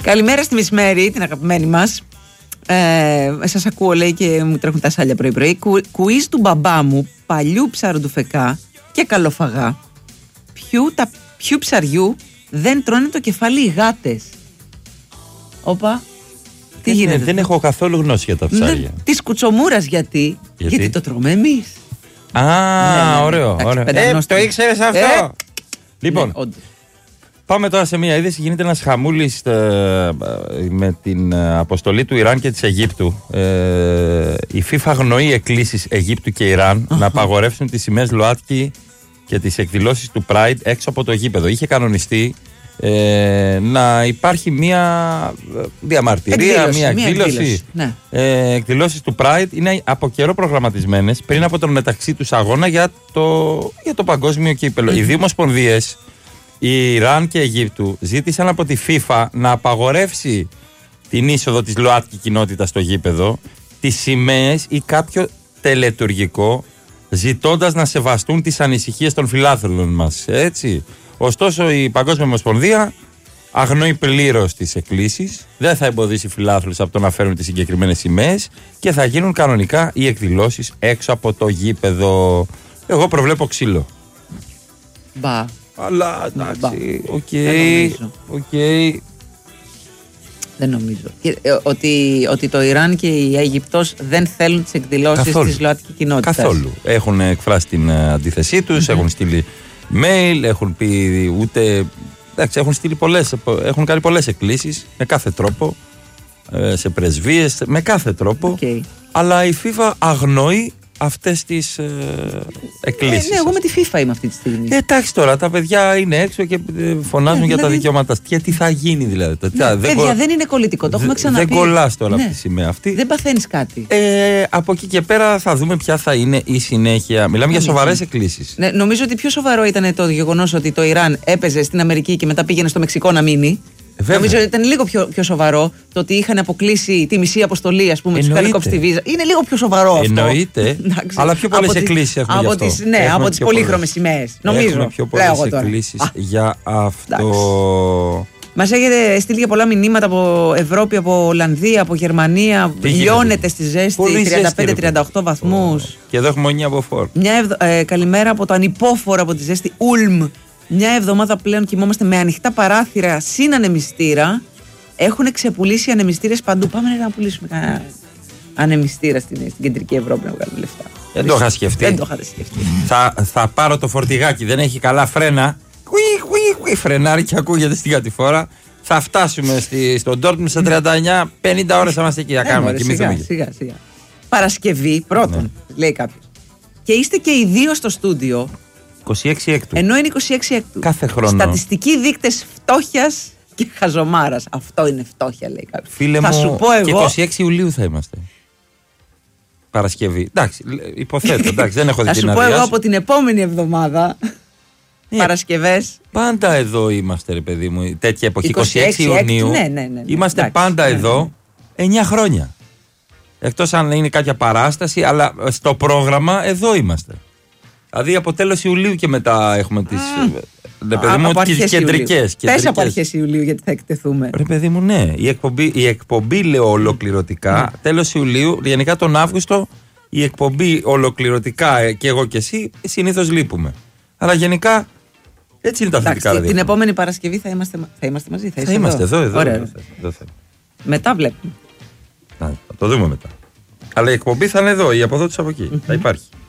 Καλημέρα στη Μισμέρη, την αγαπημένη μας. Σας ακούω, λέει, και μου τρέχουν τα σάλια πρωί-πρωί. Κουίζ του μπαμπά μου, παλιού ψαροντουφεκά και καλοφαγά. Ποιου ψαριού δεν τρώνε το κεφάλι οι γάτες? Όπα. Τι γίνεται? Δεν έχω καθόλου γνώση για τα ψάρια. Της κουτσομούρας γιατί το τρώμε εμείς. Ωραίο. Το ήξερες αυτό? Λοιπόν, πάμε τώρα σε μια είδηση. Γίνεται ένας χαμούλης με την αποστολή του Ιράν και της Αιγύπτου. Η FIFA αγνοεί εκκλήσεις Αιγύπτου και Ιράν να απαγορεύσουν τις σημαίες ΛΟΑΤΚΙ και τις εκδηλώσεις του Pride έξω από το γήπεδο. Είχε κανονιστεί να υπάρχει μια διαμαρτυρία, μια εκδήλωση. Ναι. Εκδηλώσεις του Pride είναι από καιρό προγραμματισμένες πριν από τον μεταξύ τους αγώνα για το παγκόσμιο κύπελλο. Οι δύο ομοσπονδίες, η Ιράν και η Αιγύπτου, ζήτησαν από τη FIFA να απαγορεύσει την είσοδο της ΛΟΑΤΚΙ κοινότητας στο γήπεδο, τις σημαίες ή κάποιο τελετουργικό, ζητώντας να σεβαστούν τις ανησυχίες των φιλάθλων μας. Έτσι. Ωστόσο, η Παγκόσμια Ομοσπονδία αγνοεί πλήρως τις εκκλήσεις, δεν θα εμποδίσει φιλάθλους από το να φέρουν τις συγκεκριμένες σημαίες και θα γίνουν κανονικά οι εκδηλώσεις έξω από το γήπεδο. Εγώ προβλέπω ξύλο. Μπα. Αλλά εντάξει, οκ. Δεν νομίζω. Ότι το Ιράν και η Αιγυπτός δεν θέλουν τις εκδηλώσεις της ΛΟΑΤΚΙ κοινότητας. Καθόλου. Έχουν εκφράσει την αντίθεσή τους, έχουν στείλει mail, έχουν πει έχουν κάνει πολλές εκκλήσεις με κάθε τρόπο, σε πρεσβείες, με κάθε τρόπο. Αλλά η FIFA αγνοεί αυτές τις εκκλήσεις. Ναι, εγώ με τη FIFA είμαι αυτή τη στιγμή. Εντάξει τώρα, τα παιδιά είναι έξω και φωνάζουν για τα δικαιώματα. Τι θα γίνει δηλαδή? Παιδιά, δεν είναι κολλητικό, το έχουμε ξαναπεί. Δεν κολλάς τώρα από τη σημαία αυτή. Δεν παθαίνεις κάτι. Από εκεί και πέρα θα δούμε ποια θα είναι η συνέχεια. Μιλάμε για σοβαρές εκκλήσεις. Ναι, νομίζω ότι πιο σοβαρό ήταν το γεγονός ότι το Ιράν έπαιζε στην Αμερική και μετά πήγαινε στο Μεξικό να μείνει. Νομίζω ότι ήταν λίγο πιο σοβαρό το ότι είχαν αποκλείσει τη μισή αποστολή, ας πούμε, τους είχαν κόψει τη βίζα. Είναι λίγο πιο σοβαρό αυτό. Εννοείται. Αλλά πιο πολλές εκκλήσεις έχουμε γι' αυτό. Από τις πολύχρωμες σημαίες. Νομίζω. Έχουμε πιο πολλές εκκλήσεις για αυτό. Μας έχετε στείλει πολλά μηνύματα από Ευρώπη, από Ολλανδία, από Γερμανία. Λιώνεται στη ζέστη, 35-38 βαθμούς. Και εδώ έχουμε 9 από φόρ. Καλημέρα από το ανυπόφορο από τη ζέστη Ούλμ. Μια εβδομάδα πλέον κοιμόμαστε με ανοιχτά παράθυρα συν ανεμιστήρα. Έχουν ξεπουλήσει ανεμιστήρες παντού. Πάμε να πουλήσουμε κανένα ανεμιστήρα στην κεντρική Ευρώπη να βγάλουμε λεφτά. Δεν το είχα σκεφτεί. Θα πάρω το φορτηγάκι, δεν έχει καλά φρένα. Φρενάρει και ακούγεται στην κατηφόρα. Θα φτάσουμε στον Ντόρτμουντ στα 39-50 ώρες θα είμαστε εκεί. Θα κάνουμε. Σιγά. Παρασκευή πρώτον, λέει κάποιος. Και είστε και οι δύο στο στούντιο. 26 έκτου. Ενώ είναι 26 έκτου. Κάθε χρόνο. Στατιστικοί δείκτες φτώχειας και χαζομάρας. Αυτό είναι φτώχεια, λέει κάποιος. Φίλε θα σου πω εγώ. Και 26 Ιουλίου θα είμαστε. Παρασκευή. Εντάξει, υποθέτω. Εντάξει, δεν έχω δει. Θα σου πω εγώ από την επόμενη εβδομάδα. Παρασκευές. Πάντα εδώ είμαστε, ρε παιδί μου. Τέτοια εποχή. 26 Ιουνίου. Ναι. Είμαστε πάντα εδώ 9 χρόνια. Εκτός αν είναι κάποια παράσταση, αλλά στο πρόγραμμα εδώ είμαστε. Δηλαδή από τέλος Ιουλίου και μετά έχουμε τις κεντρικές. Πες από αρχές Ιουλίου γιατί θα εκτεθούμε. Ρε παιδί μου, ναι. Η εκπομπή λέω ολοκληρωτικά τέλος Ιουλίου. Γενικά τον Αύγουστο η εκπομπή ολοκληρωτικά και εγώ και εσύ συνήθως λείπουμε. Αλλά γενικά έτσι είναι τα αθλητικά ραδιόφωνα. Την επόμενη Παρασκευή θα είμαστε μαζί. Θα είμαστε εδώ. Μετά βλέπουμε. Θα το δούμε μετά. Αλλά η εκπομπή θα είναι εδώ, η αποδότηση από εκεί. Θα υπάρχει.